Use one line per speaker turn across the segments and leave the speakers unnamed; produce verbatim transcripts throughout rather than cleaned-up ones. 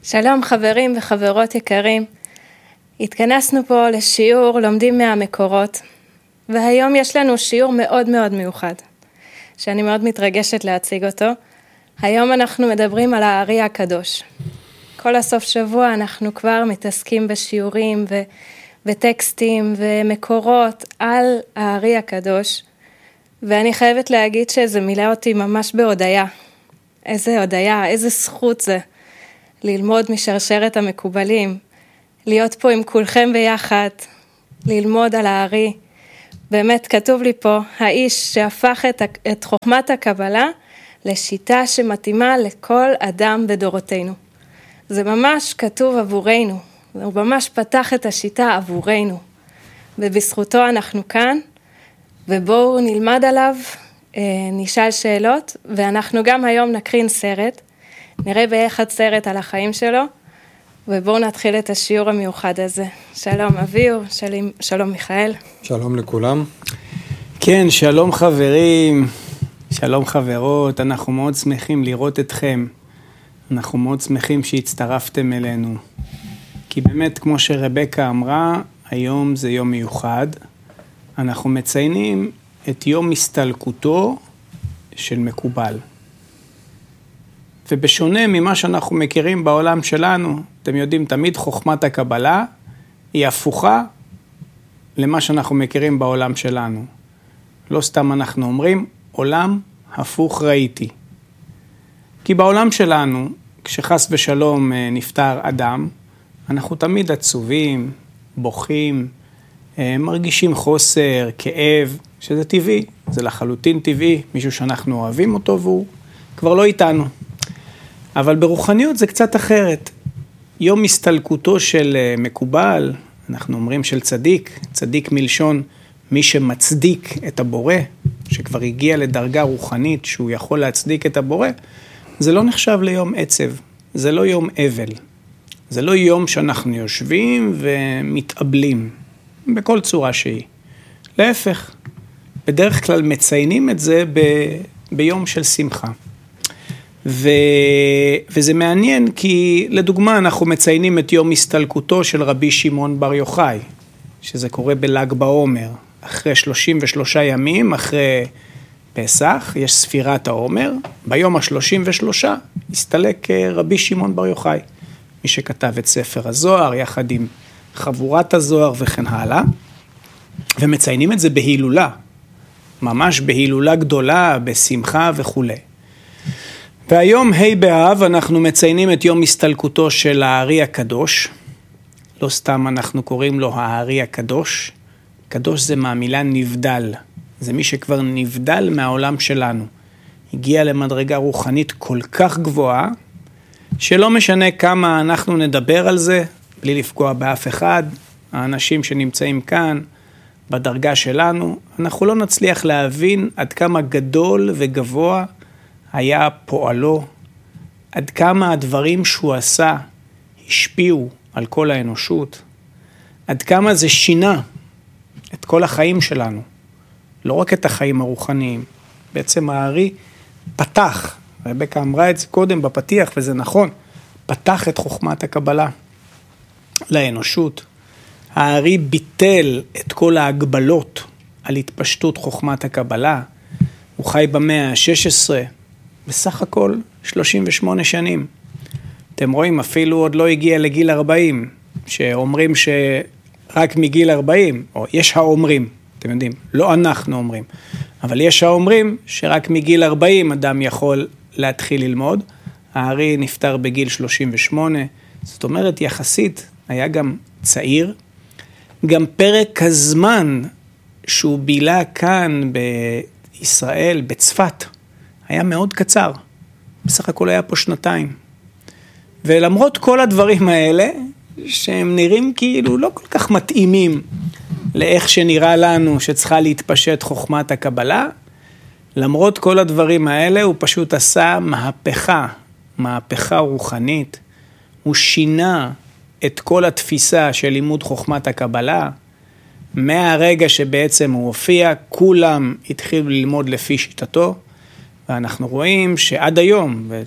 שלום חברים וחברות יקרים, התכנסנו פה לשיעור לומדים מהמקורות, והיום יש לנו שיעור מאוד מאוד מיוחד, שאני מאוד מתרגשת להציג אותו. היום אנחנו מדברים על הארי הקדוש. כל הסוף שבוע אנחנו כבר מתעסקים בשיעורים ו- וטקסטים ומקורות על הארי הקדוש, ואני חייבת להגיד שזה מילא אותי ממש בהודיה. איזה הודיה, איזה זכות זה. ללמוד משרשרת המקובלים, להיות פה עם כולכם ביחד, ללמוד על הארי. באמת כתוב לי פה, האיש שהפך את, את חוכמת הקבלה לשיטה שמתאימה לכל אדם בדורותינו. זה ממש כתוב עבורנו, הוא ממש פתח את השיטה עבורנו, ובזכותו אנחנו כאן, ובואו נלמד עליו, נשאל שאלות, ואנחנו גם היום נקרין סרט, נראה ביחד סרט על החיים שלו, ובואו נתחיל את השיעור המיוחד הזה. שלום אביהו, שלום, שלום מיכאל.
שלום לכולם.
כן, שלום חברים, שלום חברות, אנחנו מאוד שמחים לראות אתכם. אנחנו מאוד שמחים שהצטרפתם אלינו. כי באמת, כמו שרבקה אמרה, היום זה יום מיוחד. אנחנו מציינים את יום הסתלקותו של מקובל. ובשונה ממה שאנחנו מכירים בעולם שלנו, אתם יודעים, תמיד חוכמת הקבלה היא הפוכה למה שאנחנו מכירים בעולם שלנו. לא סתם אנחנו אומרים, עולם הפוך ראיתי. כי בעולם שלנו, כשחס ושלום נפטר אדם, אנחנו תמיד עצובים, בוכים, מרגישים חוסר, כאב, שזה טבעי, זה לחלוטין טבעי, מישהו שאנחנו אוהבים אותו והוא כבר לא איתנו. אבל ברוחניות זה קצת אחרת. יום הסתלקותו של מקובל, אנחנו אומרים של צדיק, צדיק מלשון מי שמצדיק את הבורא, שכבר הגיע לדרגה רוחנית שהוא יכול להצדיק את הבורא, זה לא נחשב ליום עצב, זה לא יום אבל. זה לא יום שאנחנו יושבים ומתאבלים, בכל צורה שהיא. להפך, בדרך כלל מציינים את זה ב... ביום של שמחה. ו... וזה מעניין כי לדוגמה אנחנו מציינים את יום הסתלקותו של רבי שמעון בר יוחאי, שזה קורה בל"ג בעומר, אחרי שלושים ושלושה ימים, אחרי פסח, יש ספירת העומר, ביום ה-שלושים ושלושה הסתלק רבי שמעון בר יוחאי, מי שכתב את ספר הזוהר יחד עם חבורת הזוהר וכן הלאה, ומציינים את זה בהילולה, ממש בהילולה גדולה, בשמחה וכו'. והיום ה' באב אנחנו מציינים את יום הסתלקותו של הארי הקדוש. לא סתם אנחנו קוראים לו הארי הקדוש. קדוש זה מהמילה נבדל. זה מי שכבר נבדל מהעולם שלנו. הגיע למדרגה רוחנית כל כך גבוהה, שלא משנה כמה אנחנו נדבר על זה, בלי לפגוע באף אחד, האנשים שנמצאים כאן, בדרגה שלנו, אנחנו לא נצליח להבין עד כמה גדול וגבוה היה פועלו, עד כמה הדברים שהוא עשה השפיעו על כל האנושות, עד כמה זה שינה את כל החיים שלנו, לא רק את החיים הרוחניים. בעצם הארי פתח, רבקה אמרה את זה קודם בפתיח וזה נכון, פתח את חוכמת הקבלה לאנושות. הארי ביטל את כל ההגבלות על התפשטות חוכמת הקבלה, הוא חי במאה ה-שש עשרה, בסך הכל שלושים ושמונה שנים. אתם רואים, אפילו עוד לא הגיע לגיל ארבעים, שאומרים שרק מגיל ארבעים, או יש האומרים, אתם יודעים, לא אנחנו אומרים, אבל יש האומרים שרק מגיל ארבעים אדם יכול להתחיל ללמוד. הארי נפטר בגיל שלושים ושמונה, זאת אומרת יחסית היה גם צעיר, גם פרק הזמן שהוא בילה כאן בישראל, בצפת, היה מאוד קצר. בסך הכל היה פה שנתיים. ולמרות כל הדברים האלה, שהם נראים כאילו לא כל כך מתאימים לאיך שנראה לנו שצריכה להתפשט חוכמת הקבלה, למרות כל הדברים האלה הוא פשוט עשה מהפכה, מהפכה רוחנית. הוא שינה את כל התפיסה של לימוד חוכמת הקבלה. מהרגע שבעצם הוא הופיע, כולם התחילו ללמוד לפי שיטתו, ואנחנו רואים שעד היום, ואתם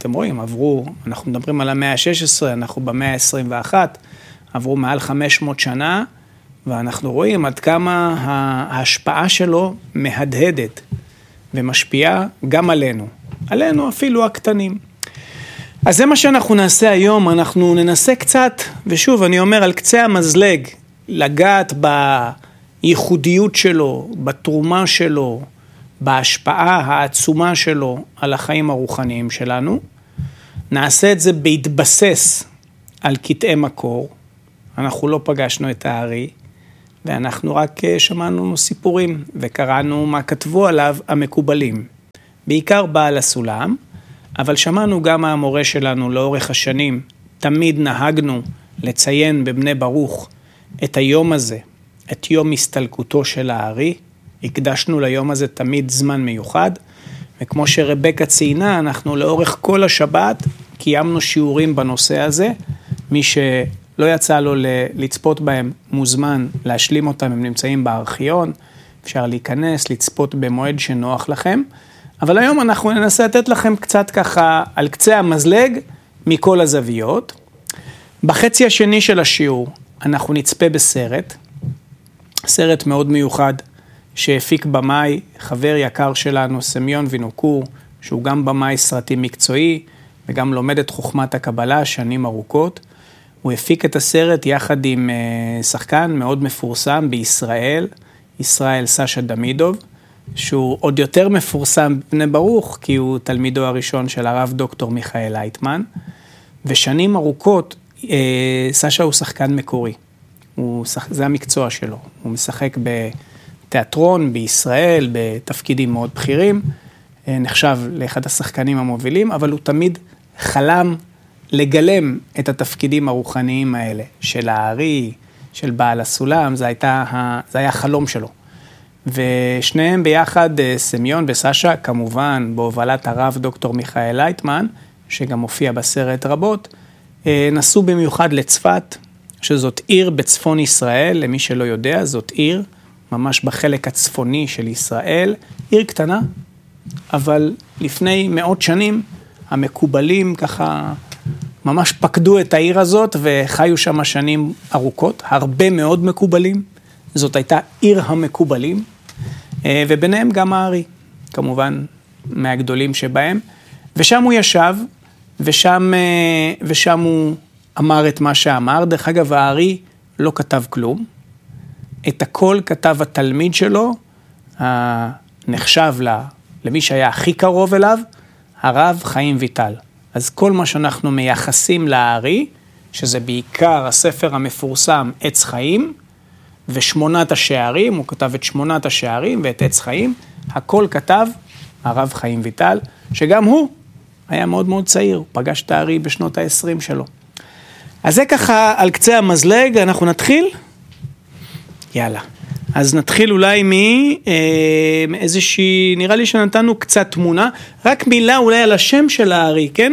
אתם רואים, עברו, אנחנו מדברים על המאה ה-שש עשרה, אנחנו במאה ה-עשרים ואחת, עברו מעל חמש מאות שנה, ואנחנו רואים עד כמה ההשפעה שלו מהדהדת ומשפיעה גם עלינו, עלינו אפילו הקטנים. אז זה מה שאנחנו נעשה היום, אנחנו ננסה קצת, ושוב אני אומר על קצה המזלג, לגעת בייחודיות שלו, בתרומה שלו, בהשפעה העצומה שלו על החיים הרוחניים שלנו. נעשה את זה בהתבסס על קטעי מקור, אנחנו לא פגשנו את הארי, ואנחנו רק שמענו סיפורים וקראנו מה כתבו עליו המקובלים, בעיקר בעל הסולם, אבל שמענו גם מהמורה שלנו לאורך השנים, תמיד נהגנו לציין בבני ברוך את היום הזה, את יום הסתלקותו של הארי, הקדשנו ליום הזה תמיד זמן מיוחד, וכמו שרבקה ציינה, אנחנו לאורך כל השבת קיימנו שיעורים בנושא הזה, מי שלא יצא לו לצפות בהם מוזמן להשלים אותם, הם נמצאים בארכיון, אפשר להיכנס, לצפות במועד שנוח לכם, אבל היום אנחנו ננסה לתת לכם קצת ככה על קצה המזלג מכל הזוויות. בחצי השני של השיעור אנחנו נצפה בסרט, סרט מאוד מיוחד שהפיק במאי, חבר יקר שלנו, סמיון וינוקור, שהוא גם במאי סרטים מקצועי וגם לומד את חוכמת הקבלה שנים ארוכות. הוא הפיק את הסרט יחד עם שחקן מאוד מפורסם בישראל, ישראל סשה דמידוב, שהוא עוד יותר מפורסם בבני ברוך, כי הוא תלמידו הראשון של הרב דוקטור מיכאל לייטמן, ושנים ארוכות סשה הוא שחקן מקורי, הוא, זה המקצוע שלו, הוא משחק בתיאטרון בישראל, בתפקידים מאוד בכירים, נחשב לאחד השחקנים המובילים, אבל הוא תמיד חלם לגלם את התפקידים הרוחניים האלה, של הארי, של בעל הסולם, זה, הייתה, זה היה החלום שלו. ושניהם ביחד, סמיון וסשה, כמובן בהובלת הרב דוקטור מיכאל לייטמן, שגם מופיע בסרט רבות, נסעו במיוחד לצפת, שזאת עיר בצפון ישראל, למי שלא יודע, זאת עיר, ממש בחלק הצפוני של ישראל, עיר קטנה, אבל לפני מאות שנים, המקובלים ככה ממש פקדו את העיר הזאת, וחיו שם שנים ארוכות, הרבה מאוד מקובלים, זאת הייתה עיר המקובלים, וביניהם גם הארי, כמובן מהגדולים שבהם, ושם הוא ישב, ושם, ושם הוא אמר את מה שאמר. דרך אגב, הארי לא כתב כלום, את הכל כתב התלמיד שלו, הנחשב למי שהיה הכי קרוב אליו, הרב חיים ויטל. אז כל מה שאנחנו מייחסים לארי, שזה בעיקר הספר המפורסם עץ חיים, ושמונת השערים, הוא כתב את שמונת השערים ואת עץ חיים, הכל כתב הרב חיים ויטל, שגם הוא היה מאוד מאוד צעיר, הוא פגש את הארי בשנות ה-עשרים שלו. אז זה ככה על קצה המזלג, אנחנו נתחיל? יאללה. אז נתחיל אולי מאיזושהי, נראה לי שנתנו קצת תמונה, רק מילה אולי על השם של הארי, כן?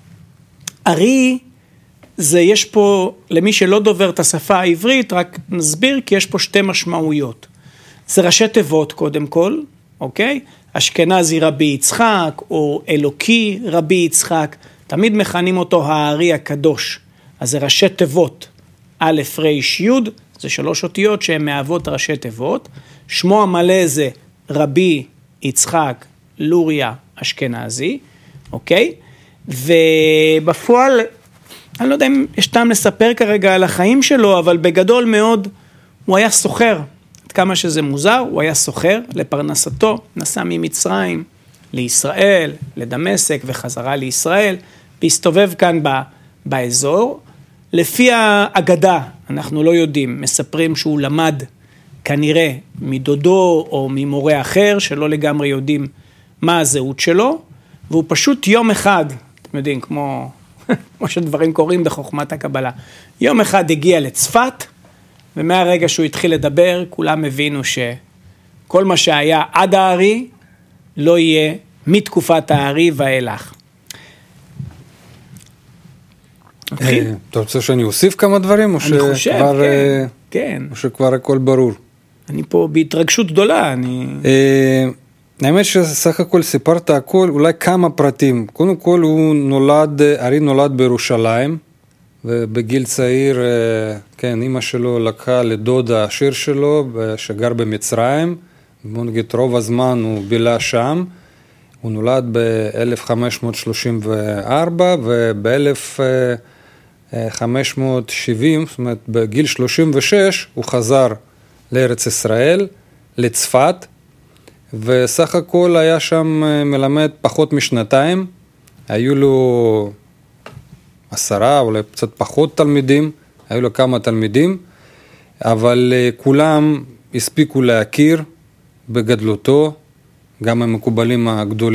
ארי, זה יש פה, למי שלא דובר את השפה העברית, רק נסביר כי יש פה שתי משמעויות. זה ראשי תיבות קודם כל, אוקיי? אשכנזי רבי יצחק, או אלוקי רבי יצחק, תמיד מכנים אותו הארי הקדוש. אז זה ראשי תיבות, א' ר' י', זה שלוש אותיות שהן מהוות ראשי תיבות. שמו המלא זה רבי יצחק לוריה אשכנזי, אוקיי? ובפועל, אני לא יודע אם יש טעם לספר כרגע על החיים שלו, אבל בגדול מאוד הוא היה סוחר. עד כמה שזה מוזר, הוא היה סוחר לפרנסתו, נסע ממצרים לישראל, לדמשק וחזרה לישראל, והסתובב כאן ב, באזור. לפי האגדה, אנחנו לא יודעים, מספרים שהוא למד כנראה מדודו או ממורה אחר, שלא לגמרי יודעים מה הזהות שלו, והוא פשוט יום אחד, אתם יודעים, כמו, כמו שדברים קורים בחוכמת הקבלה, יום אחד הגיע לצפת, ומהרגע שהוא התחיל לדבר, כולם הבינו שכל מה שהיה עד הארי, לא יהיה מתקופת הארי ואילך.
אתה רוצה שאני אוסיף כמה דברים?
אני חושב, כן, כן.
או שכבר הכל ברור?
אני פה בהתרגשות גדולה, אני...
האמת שסך הכל סיפרת הכל, אולי כמה פרטים. קודם כל הוא נולד, ארי נולד בירושלים, ובגיל צעיר, כן, אמא שלו לקחה לדוד העשיר שלו, שגר במצרים, בוא נגיד רוב הזמן הוא בילה שם. הוא נולד ב-אלף חמש מאות שלושים וארבע, וב-אלף חמש מאות שבעים, זאת אומרת בגיל שלושים ושש, הוא חזר לארץ ישראל, לצפת, וסך הכל היה שם מלמד פחות משנתיים, היו לו עשרה, אולי קצת פחות תלמידים, היו לו כמה תלמידים, אבל כולם הספיקו להכיר בגדלותו, גם המקובלים הגדולים,